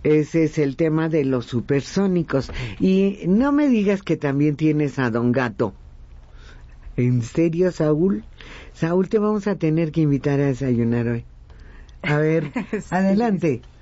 Ese es el tema de los supersónicos. Y no me digas que también tienes a Don Gato. ¿En serio, Saúl? Saúl, te vamos a tener que invitar a desayunar hoy. A ver, Sí. adelante.